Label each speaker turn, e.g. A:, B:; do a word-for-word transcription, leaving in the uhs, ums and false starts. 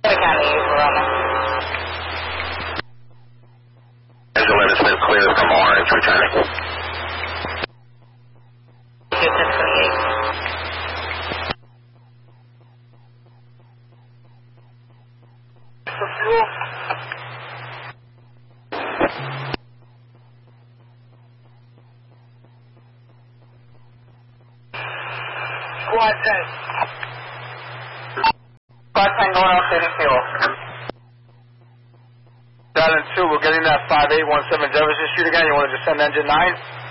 A: County, Verona.
B: eleven's been clear from Orange, returning.
A: Houston twenty-eight. For fuel. Squad ten. Squad ten going off city fuel.
C: Island two, we're getting that five eight one seven Jefferson Street again. You want to just send engine nine?